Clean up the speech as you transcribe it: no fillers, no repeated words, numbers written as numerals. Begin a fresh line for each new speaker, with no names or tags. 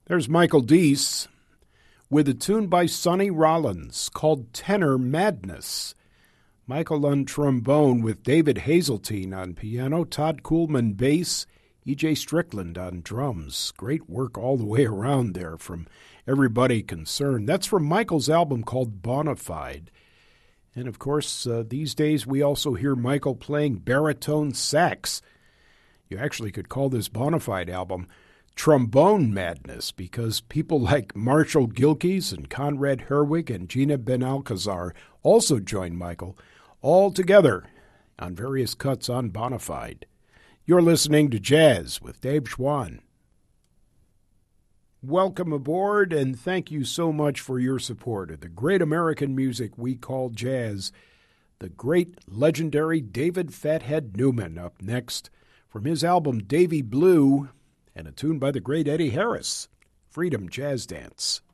There's Michael Deese with a tune by Sonny Rollins called Tenor Madness. Michael on trombone with David Hazeltine on piano, Todd Kuhlman bass, E.J. Strickland on drums. Great work all the way around there from everybody concerned. That's from Michael's album called Bonafide. And of course, these days we also hear Michael playing baritone sax. You actually could call this Bonafide album Trombone Madness, because people like Marshall Gilkes and Conrad Herwig and Gina Benalcazar also joined Michael, all together on various cuts on Bonafide. You're listening to Jazz with Dave Schwann. Welcome aboard, and thank you so much for your support of the great American music we call jazz. The great, legendary David Fathead Newman up next from his album Davy Blue, and a tune by the great Eddie Harris, Freedom Jazz Dance.